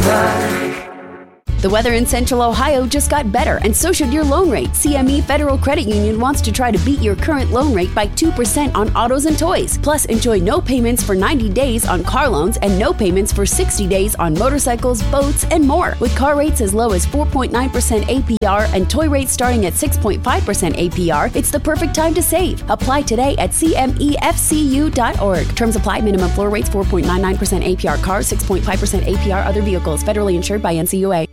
side. The weather in Central Ohio just got better, and so should your loan rate. CME Federal Credit Union wants to try to beat your current loan rate by 2% on autos and toys. Plus, enjoy no payments for 90 days on car loans and no payments for 60 days on motorcycles, boats, and more. With car rates as low as 4.9% APR and toy rates starting at 6.5% APR, it's the perfect time to save. Apply today at cmefcu.org. Terms apply. Minimum floor rates 4.99% APR cars, 6.5% APR other vehicles. Federally insured by NCUA.